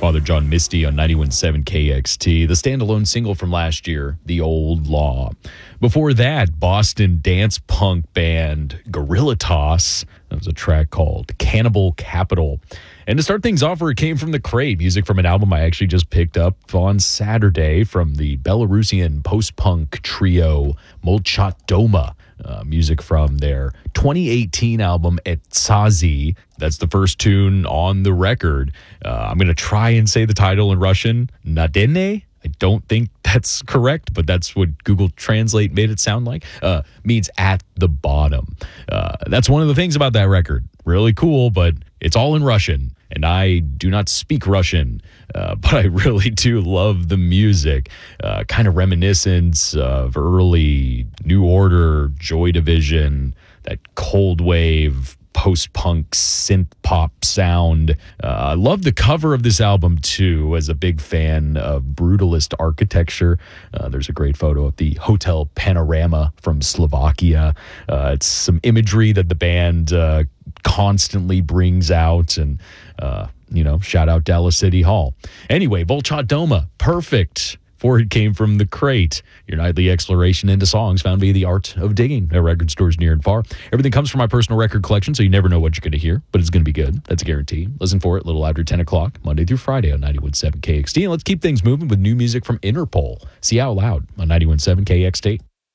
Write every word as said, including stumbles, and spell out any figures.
Father John Misty on ninety-one point seven K X T, the standalone single from last year, The Old Law. Before that, Boston dance punk band Gorilla Toss. That was a track called Cannibal Capital. And to start things off, where it came from the crate, music from an album I actually just picked up on Saturday from the Belarusian post-punk trio Molchat Doma. Uh, music from their twenty eighteen album Etsazi. That's the first tune on the record. Uh, I'm going to try and say the title in Russian. Nadene? I don't think that's correct, but that's what Google Translate made it sound like. Uh, means at the bottom. Uh, that's one of the things about that record. Really cool, but it's all in Russian. And I do not speak Russian, uh, but I really do love the music. Uh, kind of reminiscent of early New Order, Joy Division, that cold wave, post-punk synth pop sound. Uh, I love the cover of this album too, as a big fan of brutalist architecture. Uh, there's a great photo of the Hotel Panorama from Slovakia. Uh, it's some imagery that the band uh, constantly brings out, and uh, you know, shout out Dallas City Hall. Anyway, Molchat Doma, perfect. For it came from the crate, your nightly exploration into songs found via the art of digging at record stores near and far. Everything comes from my personal record collection, so you never know what you're going to hear, but it's going to be good. That's a guarantee. Listen for it a little after ten o'clock, Monday through Friday on ninety-one point seven K X T. And let's keep things moving with new music from Interpol. See Out Loud on ninety-one point seven K X T.